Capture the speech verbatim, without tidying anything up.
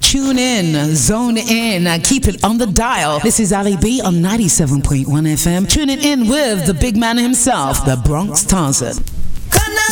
Tune in, zone in, uh, keep it on the dial. This is Ali B on ninety-seven point one F M. Tuning in with the big man himself, the Bronx Tarzan.